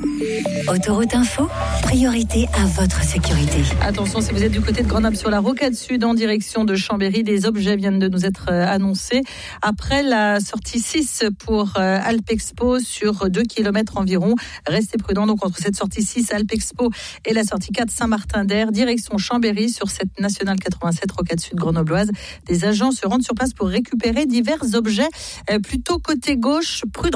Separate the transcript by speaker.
Speaker 1: Autoroute Info, priorité à votre sécurité.
Speaker 2: Attention, si vous êtes du côté de Grenoble sur la rocade sud en direction de Chambéry, des objets viennent de nous être annoncés. Après la sortie 6 pour Alpexpo sur 2 km environ, restez prudents donc entre cette sortie 6 Alpexpo et la sortie 4 Saint-Martin-d'Air, direction Chambéry sur cette nationale 87 rocade sud grenobloise. Des agents se rendent sur place pour récupérer divers objets plutôt côté gauche, prudents.